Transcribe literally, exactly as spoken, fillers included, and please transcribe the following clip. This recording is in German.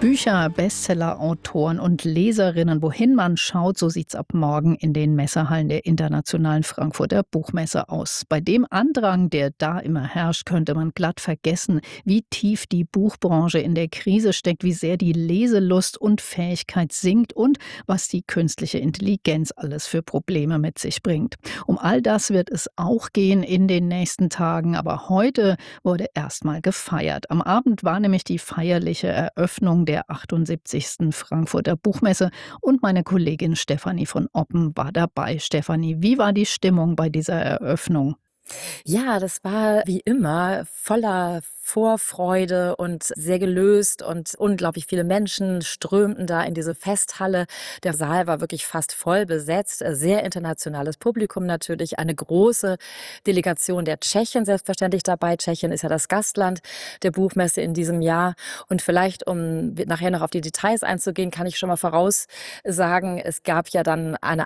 Bücher, Bestseller, Autoren und Leserinnen. Wohin man schaut, so sieht's ab morgen in den Messehallen der Internationalen Frankfurter Buchmesse aus. Bei dem Andrang, der da immer herrscht, könnte man glatt vergessen, wie tief die Buchbranche in der Krise steckt, wie sehr die Leselust und Fähigkeit sinkt und was die künstliche Intelligenz alles für Probleme mit sich bringt. Um all das wird es auch gehen in den nächsten Tagen, aber heute wurde erstmal gefeiert. Am Abend war nämlich die feierliche Eröffnung der achtundsiebzigsten Frankfurter Buchmesse und meine Kollegin Stefanie von Oppen war dabei. Stefanie, wie war die Stimmung bei dieser Eröffnung? Ja, das war wie immer voller Vorfreude und sehr gelöst und unglaublich viele Menschen strömten da in diese Festhalle. Der Saal war wirklich fast voll besetzt, äh, sehr internationales Publikum natürlich, eine große Delegation der Tschechen selbstverständlich dabei. Tschechien ist ja das Gastland der Buchmesse in diesem Jahr. Und vielleicht, um nachher noch auf die Details einzugehen, kann ich schon mal voraussagen, es gab ja dann eine